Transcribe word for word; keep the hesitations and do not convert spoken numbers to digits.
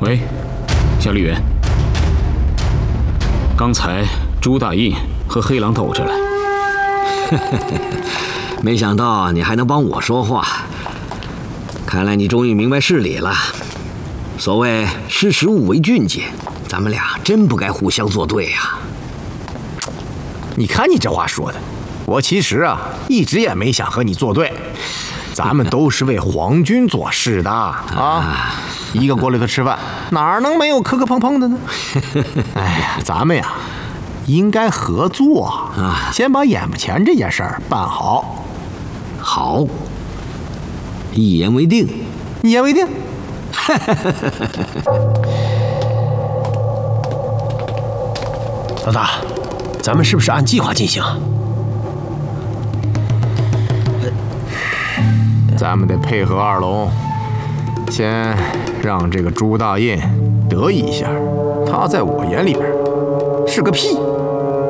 喂，小李元，刚才朱大印和黑狼斗着了。 没想到你还能帮我说话，看来你终于明白事理了。所谓识时务为俊杰，咱们俩真不该互相作对呀。 你看你这话说的，我其实啊一直也没想和你作对，咱们都是为皇军做事的啊。一个锅里头吃饭，哪能没有磕磕碰碰的呢？哎呀，咱们呀应该合作啊，先把眼巴前这件事儿办好。 好，一言为定。 一言为定。 老大，咱们是不是按计划进行？ 咱们得配合二龙，先让这个朱大印得意一下。他在我眼里边是个屁。